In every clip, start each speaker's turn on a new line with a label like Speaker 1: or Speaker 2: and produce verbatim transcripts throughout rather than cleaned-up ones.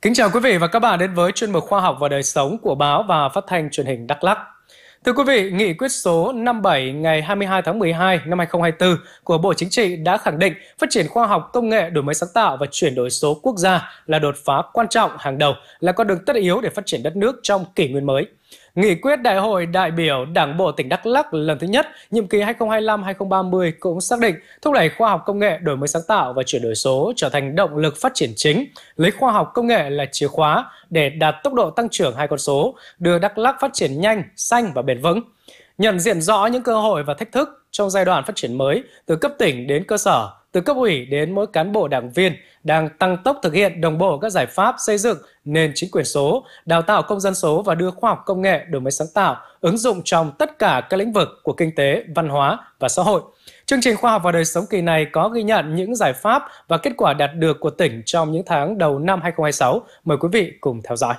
Speaker 1: Kính chào quý vị và các bạn đến với chuyên mục Khoa học và Đời sống của báo và Phát thanh Truyền hình Đắk Lắk. Thưa quý vị, Nghị quyết số năm mươi bảy ngày hai mươi hai tháng mười hai năm hai nghìn không trăm hai mươi tư của Bộ Chính trị đã khẳng định phát triển khoa học công nghệ, đổi mới sáng tạo và chuyển đổi số quốc gia là đột phá quan trọng hàng đầu, là con đường tất yếu để phát triển đất nước trong kỷ nguyên mới. Nghị quyết Đại hội đại biểu Đảng bộ tỉnh Đắk Lắk lần thứ nhất, nhiệm kỳ hai nghìn không trăm hai mươi lăm đến hai nghìn không trăm ba mươi cũng xác định thúc đẩy khoa học công nghệ, đổi mới sáng tạo và chuyển đổi số trở thành động lực phát triển chính, lấy khoa học công nghệ là chìa khóa để đạt tốc độ tăng trưởng hai con số, đưa Đắk Lắk phát triển nhanh, xanh và bền vững. Nhận diện rõ những cơ hội và thách thức trong giai đoạn phát triển mới, từ cấp tỉnh đến cơ sở, từ cấp ủy đến mỗi cán bộ đảng viên, đang tăng tốc thực hiện đồng bộ các giải pháp xây dựng nền chính quyền số, đào tạo công dân số và đưa khoa học công nghệ, đổi mới sáng tạo ứng dụng trong tất cả các lĩnh vực của kinh tế, văn hóa và xã hội. Chương trình Khoa học và Đời sống kỳ này có ghi nhận những giải pháp và kết quả đạt được của tỉnh trong những tháng đầu năm hai nghìn không trăm hai mươi sáu. Mời quý vị cùng theo dõi.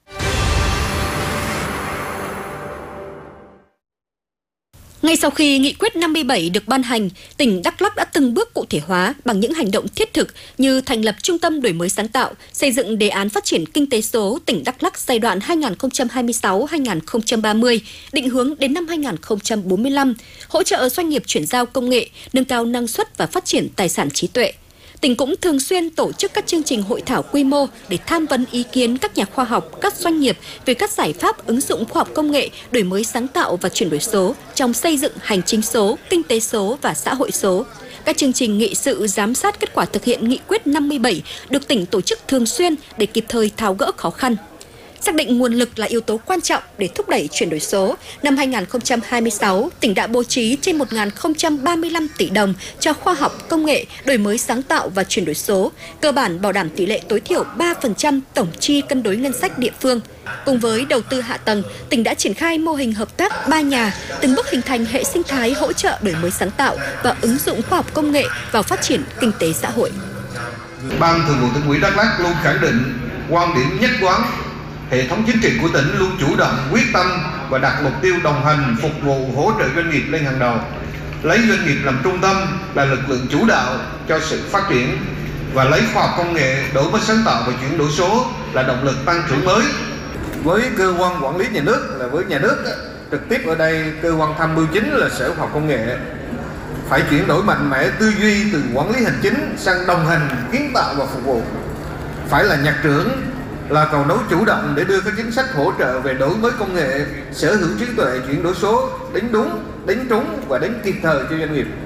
Speaker 2: Ngay sau khi Nghị quyết năm mươi bảy được ban hành, tỉnh Đắk Lắk đã từng bước cụ thể hóa bằng những hành động thiết thực như thành lập Trung tâm Đổi mới sáng tạo, xây dựng đề án phát triển kinh tế số tỉnh Đắk Lắk giai đoạn hai nghìn không trăm hai mươi sáu đến hai nghìn không trăm ba mươi, định hướng đến năm hai nghìn không trăm bốn mươi lăm, hỗ trợ doanh nghiệp chuyển giao công nghệ, nâng cao năng suất và phát triển tài sản trí tuệ. Tỉnh cũng thường xuyên tổ chức các chương trình hội thảo quy mô để tham vấn ý kiến các nhà khoa học, các doanh nghiệp về các giải pháp ứng dụng khoa học công nghệ, đổi mới sáng tạo và chuyển đổi số trong xây dựng hành chính số, kinh tế số và xã hội số. Các chương trình nghị sự giám sát kết quả thực hiện Nghị quyết năm mươi bảy được tỉnh tổ chức thường xuyên để kịp thời tháo gỡ khó khăn. Xác định nguồn lực là yếu tố quan trọng để thúc đẩy chuyển đổi số, năm hai nghìn không trăm hai mươi sáu, tỉnh đã bố trí trên một nghìn không trăm ba mươi lăm tỷ đồng cho khoa học, công nghệ, đổi mới sáng tạo và chuyển đổi số, cơ bản bảo đảm tỷ lệ tối thiểu ba phần trăm tổng chi cân đối ngân sách địa phương. Cùng với đầu tư hạ tầng, tỉnh đã triển khai mô hình hợp tác ba nhà, từng bước hình thành hệ sinh thái hỗ trợ đổi mới sáng tạo và ứng dụng khoa học công nghệ vào phát triển kinh tế xã hội.
Speaker 3: Ban Thường vụ Tỉnh ủy Đắk Lắk luôn khẳng định quan điểm nhất quán, hệ thống chính trị của tỉnh luôn chủ động, quyết tâm và đặt mục tiêu đồng hành, phục vụ, hỗ trợ doanh nghiệp lên hàng đầu, lấy doanh nghiệp làm trung tâm, là lực lượng chủ đạo cho sự phát triển và lấy khoa học công nghệ, đổi mới sáng tạo và chuyển đổi số là động lực tăng trưởng mới. Với cơ quan quản lý nhà nước là với nhà nước trực tiếp ở đây, cơ quan tham mưu chính là Sở Khoa học Công nghệ, phải chuyển đổi mạnh mẽ tư duy từ quản lý hành chính sang đồng hành, kiến tạo và phục vụ. Phải là nhạc trưởng, là cầu nối chủ động để đưa các chính sách hỗ trợ về đổi mới công nghệ, sở hữu trí tuệ, chuyển đổi số đến đúng, đến trúng và đến kịp thời cho doanh nghiệp.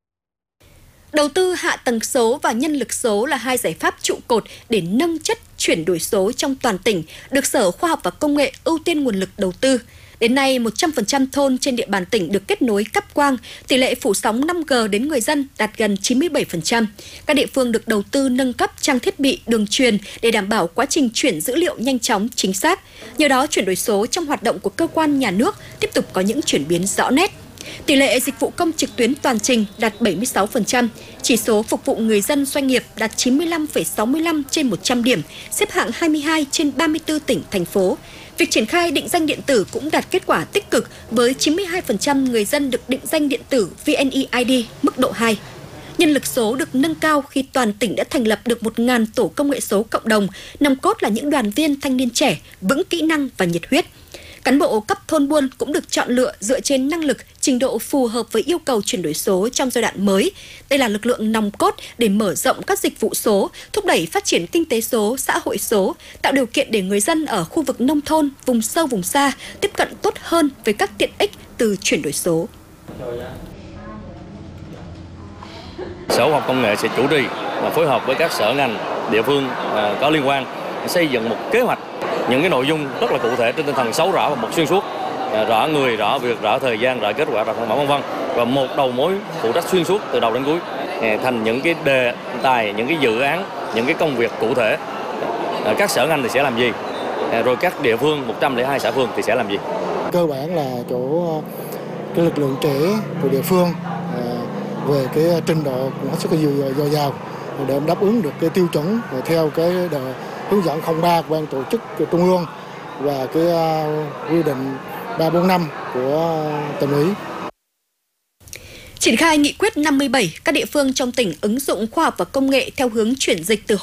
Speaker 2: Đầu tư hạ tầng số và nhân lực số là hai giải pháp trụ cột để nâng chất chuyển đổi số trong toàn tỉnh, được Sở Khoa học và Công nghệ ưu tiên nguồn lực đầu tư. Đến nay, một trăm phần trăm thôn trên địa bàn tỉnh được kết nối cáp quang, tỷ lệ phủ sóng năm G đến người dân đạt gần chín mươi bảy phần trăm. Các địa phương được đầu tư nâng cấp trang thiết bị, đường truyền để đảm bảo quá trình chuyển dữ liệu nhanh chóng, chính xác. Nhờ đó, chuyển đổi số trong hoạt động của cơ quan nhà nước tiếp tục có những chuyển biến rõ nét. Tỷ lệ dịch vụ công trực tuyến toàn trình đạt bảy mươi sáu phần trăm, chỉ số phục vụ người dân doanh nghiệp đạt chín mươi lăm phẩy sáu mươi lăm trên một trăm điểm, xếp hạng hai mươi hai trên ba mươi tư tỉnh, thành phố. Việc triển khai định danh điện tử cũng đạt kết quả tích cực với chín mươi hai phần trăm người dân được định danh điện tử vê en e i đê mức độ hai. Nhân lực số được nâng cao khi toàn tỉnh đã thành lập được một nghìn tổ công nghệ số cộng đồng, nòng cốt là những đoàn viên thanh niên trẻ, vững kỹ năng và nhiệt huyết. Cán bộ cấp thôn buôn cũng được chọn lựa dựa trên năng lực, trình độ phù hợp với yêu cầu chuyển đổi số trong giai đoạn mới. Đây là lực lượng nòng cốt để mở rộng các dịch vụ số, thúc đẩy phát triển kinh tế số, xã hội số, tạo điều kiện để người dân ở khu vực nông thôn, vùng sâu, vùng xa tiếp cận tốt hơn với các tiện ích từ chuyển đổi số.
Speaker 4: Sở Khoa học Công nghệ sẽ chủ trì và phối hợp với các sở ngành, địa phương có liên quan xây dựng một kế hoạch, những cái nội dung rất là cụ thể trên tinh thần sáu rõ và một xuyên suốt, rõ người, rõ việc, rõ thời gian, rõ kết quả, rõ sản phẩm vân vân, và một đầu mối phụ trách xuyên suốt từ đầu đến cuối thành những cái đề tài, những cái dự án, những cái công việc cụ thể. Các sở ngành thì sẽ làm gì, rồi các địa phương một trăm lẻ hai xã phường thì sẽ làm gì.
Speaker 5: Cơ bản là chỗ cái lực lượng trẻ của địa phương về cái trình độ nó rất là nhiều dồi dào để đáp ứng được cái tiêu chuẩn theo cái hướng dẫn không ba của ban tổ chức trung ương và cái quy định ba bốn năm của tỉnh ủy.
Speaker 2: Triển khai Nghị quyết năm mươi bảy, các địa phương trong tỉnh ứng dụng khoa học và công nghệ theo hướng chuyển dịch từ